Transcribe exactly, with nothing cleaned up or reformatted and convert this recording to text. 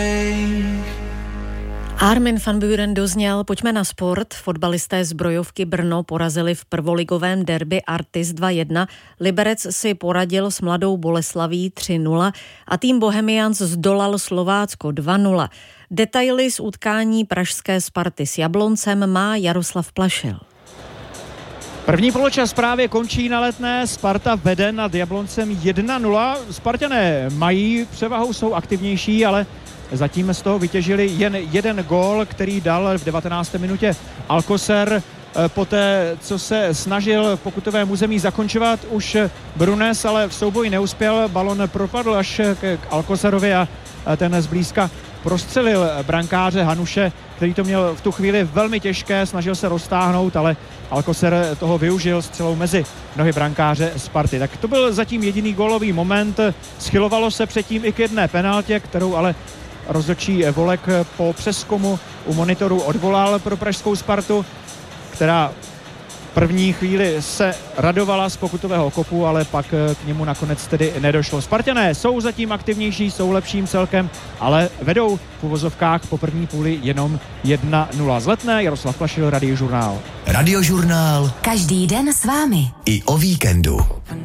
Armin van Buuren dozněl, pojďme na sport. Fotbalisté Zbrojovky Brno porazili v prvoligovém derby Artis dva jedna. Liberec si poradil s Mladou Boleslaví tři nula a tým Bohemians zdolal Slovácko dva nula. Detaily z utkání pražské Sparty s Jabloncem má Jaroslav Plašil. První poločas právě končí na Letné, Sparta vede nad Jabloncem jedna nula. Spartané mají převahu, jsou aktivnější, ale zatím z toho vytěžili jen jeden gól, který dal v devatenácté minutě Alcocer. Poté, co se snažil v pokutovém území zakončovat už Brunes, ale v souboji neuspěl, balon propadl až k Alcocerovi a ten zblízka prostřelil brankáře Hanuše, který to měl v tu chvíli velmi těžké, snažil se roztáhnout, ale Alcocer toho využil střelou mezi nohy brankáře Sparty. Tak to byl zatím jediný gólový moment. Schylovalo se předtím i k jedné penaltě, kterou ale rozhodčí Volek po přezkumu u monitoru odvolal pro pražskou Spartu, která v první chvíli se radovala z pokutového kopu, ale pak k němu nakonec tedy nedošlo. Spartané jsou zatím aktivnější, jsou lepším celkem, ale vedou v uvozovkách po první půli jenom jedna nula. Z Letné, Jaroslav Plašil, Radiožurnál. Radiožurnál. Každý den s vámi. I o víkendu.